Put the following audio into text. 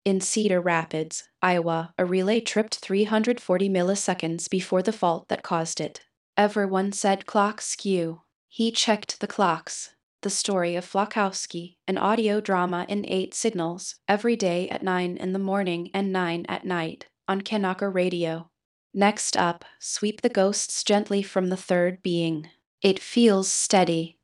In Cedar Rapids, Iowa, a relay tripped 340 milliseconds before the fault that caused it. Everyone said clock skew. He checked the clocks. The story of Flakowski, an audio drama in 8 signals, every day at 9 in the morning and 9 at night, on Kanaka Radio. Next up, sweep the ghosts gently from the third being. It feels steady,